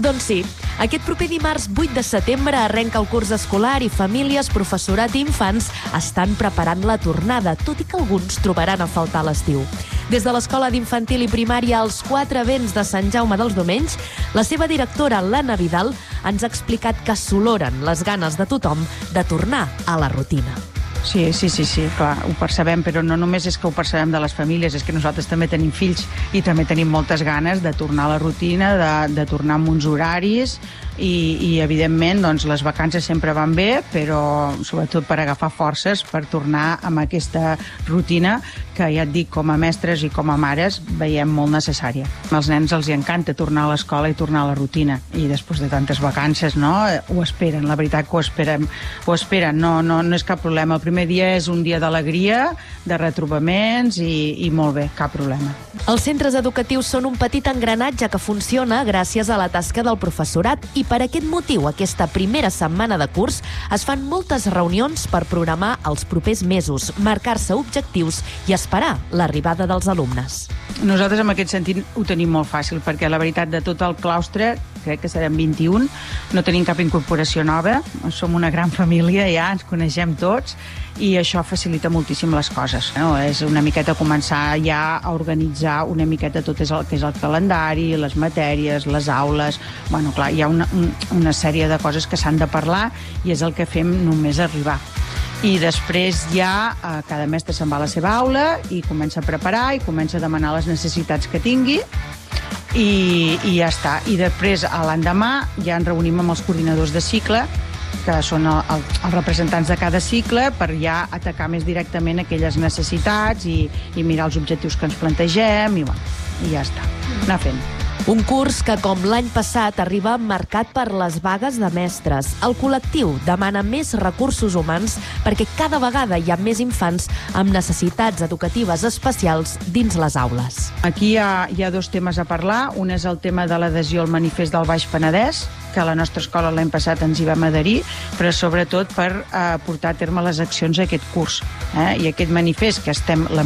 Doncs sí, aquest proper dimarts 8 de setembre arrenca el curs escolar i famílies, professorat i infants estan preparant la tornada, tot i que alguns trobaran a faltar l'estiu. Des de l'Escola d'Infantil i Primària als 4 vents de Sant Jaume dels Domenys, la seva directora, l'Anna Vidal, ens ha explicat que s'oloren les ganes de tothom de tornar a la rutina. Sí, clar, ho percebem, però no només és que ho percebem de les famílies, és que nosaltres també tenim fills i també tenim moltes ganes de tornar a la rutina, de tornar amb uns horaris i evidentment, doncs, les vacances sempre van bé, però sobretot per agafar forces per tornar amb aquesta rutina que, ja et dic, com a mestres i com a mares veiem molt necessària. Als nens els encanta tornar a l'escola i tornar a la rutina, i després de tantes vacances, no? Ho esperen, la veritat que ho esperen, no és cap problema. El primer dia és un dia d'alegria, de retrobaments i molt bé, cap problema. Els centres educatius són un petit engranatge que funciona gràcies a la tasca del professorat i per aquest motiu, aquesta primera setmana de curs es fan moltes reunions per programar els propers mesos, marcar-se objectius i esperar l'arribada dels alumnes. Nosaltres en aquest sentit ho tenim molt fàcil, perquè la veritat de tot el claustre, crec que serem 21, no tenim cap incorporació nova, som una gran família ja, ens coneixem tots, i això facilita moltíssim les coses, no? És una miqueta començar ja a organitzar una miqueta tot el que és el calendari, les matèries, les aules. Bueno, clar, hi ha una sèrie de coses que s'han de parlar i és el que fem només arribar. I després ja cada mestre se'n va a la seva aula i comença a preparar i comença a demanar les necessitats que tingui i ja està. I després, l'endemà, ja ens reunim amb els coordinadors de cicle, que són els representants de cada cicle, per ja atacar més directament aquelles necessitats i mirar els objectius que ens plantegem i ja està, anar fent. Un curs que, com l'any passat, arriba marcat per les vagues de mestres. El col·lectiu demana més recursos humans perquè cada vegada hi ha més infants amb necessitats educatives especials dins les aules. Aquí hi ha dos temes a parlar. Un és el tema de l'adhesió al manifest del Baix Penedès, que a la nostra escola l'any passat ens hi vam adherir, però sobretot per portar a terme les accions d'aquest curs. I aquest manifest que estem